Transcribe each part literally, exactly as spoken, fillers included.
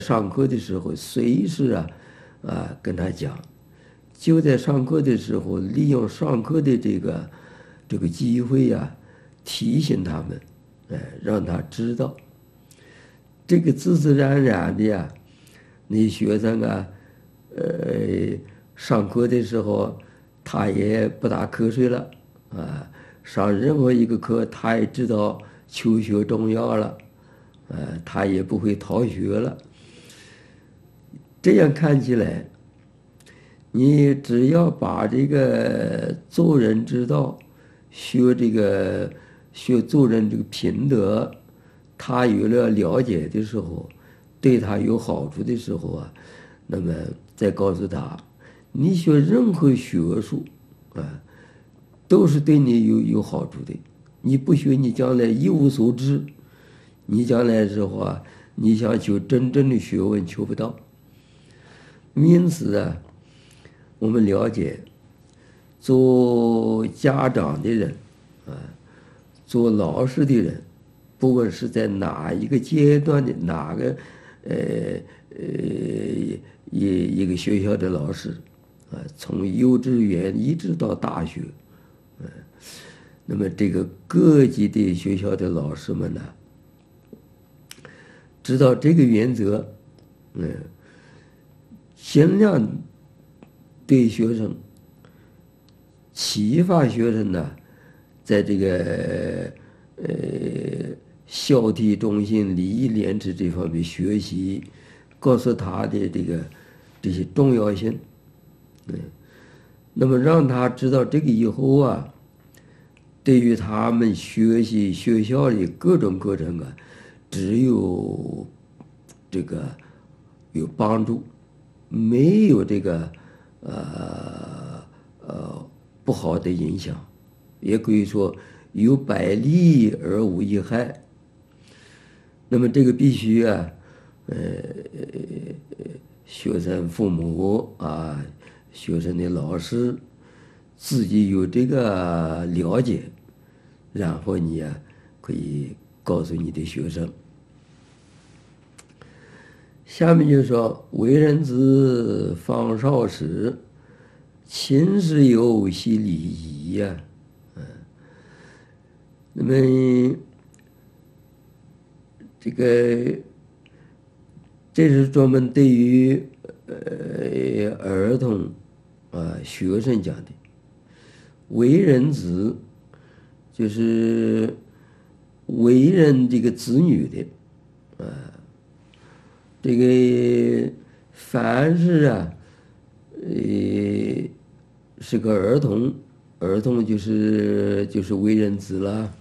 上课的时候随时啊啊跟他讲，就在上课的时候利用上课的这个这个机会呀、啊，提醒他们，哎，让他知道，这个自自然然的呀，那学生啊，呃，上课的时候他也不打瞌睡了啊，上任何一个课他也知道求学重要了，呃，他也不会逃学了。这样看起来，你只要把这个做人之道，学这个学做人这个品德，他有了了解的时候，对他有好处的时候啊，那么再告诉他，你学任何学术啊，都是对你有有好处的。你不学，你将来一无所知，你将来时候啊，你想求真正的学问求不到。因此啊，我们了解，做家长的人，啊，做老师的人，不管是在哪一个阶段的哪个，呃呃一一个学校的老师，啊，从幼稚园一直到大学，嗯，那么这个各级的学校的老师们呢，知道这个原则，嗯。尽量对学生启发学生呢，在这个呃孝悌忠信礼义廉耻这方面学习，告诉他的这个这些重要性，嗯，那么让他知道这个以后啊，对于他们学习学校里各种课程啊，只有这个有帮助。没有这个呃呃不好的影响，也可以说有百利而无一害。那么这个必须啊，呃，学生父母啊，学生的老师自己有这个了解，然后你啊可以告诉你的学生。下面就说为人子，方少时，勤事有系礼仪呀，嗯，那么这个这是专门对于呃儿童啊学生讲的。为人子就是为人这个子女的，啊。这个凡是啊，呃，是个儿童，儿童就是就是为人子了。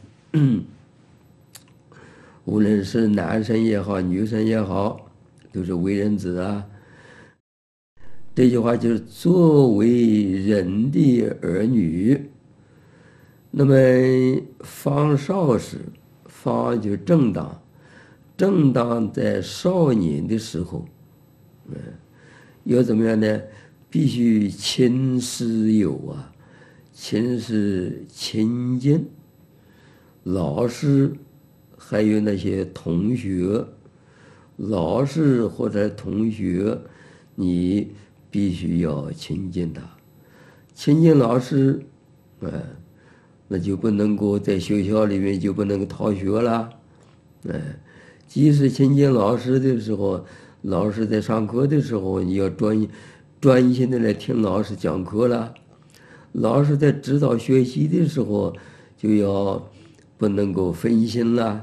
无论是男生也好，女生也好，都是为人子啊。这句话就是作为人的儿女，那么方少时，方就正当。正当在少年的时候，嗯，要怎么样呢？必须亲师友啊，亲是亲近老师，还有那些同学，老师或者同学，你必须要亲近他。亲近老师，嗯，那就不能够在学校里面就不能够逃学了，嗯。即使亲近老师的时候，老师在上课的时候，你要专专心的来听老师讲课了。老师在指导学习的时候，就要不能够分心了。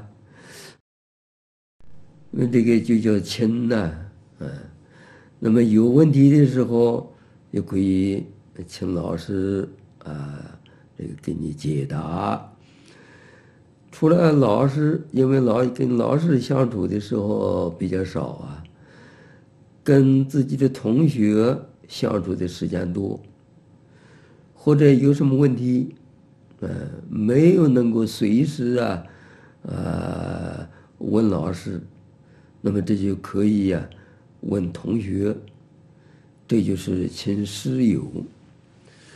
那这个就叫亲呐，嗯。那么有问题的时候，就可以请老师啊，这个给你解答。除了老师，因为老跟老师相处的时候比较少啊，跟自己的同学相处的时间多，或者有什么问题，呃，没有能够随时啊，呃，问老师，那么这就可以呀，问同学，这就是亲师友。